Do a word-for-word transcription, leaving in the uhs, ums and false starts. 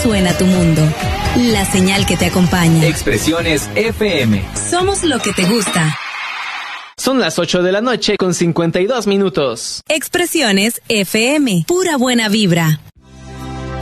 suena tu mundo. La señal que te acompaña. Expresiones F M. Somos lo que te gusta. Son las ocho de la noche con cincuenta y dos minutos. Expresiones F M. Pura buena vibra.